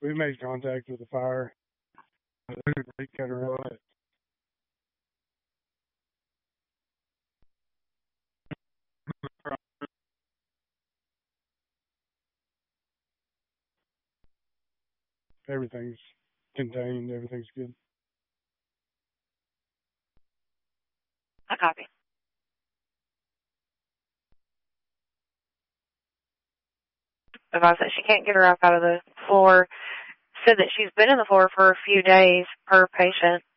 We made contact with the fire. They cut her out. Everything's contained. Everything's good. I copy. Advised that she can't get her up out of the floor. Said that she's been in the floor for a few days per patient.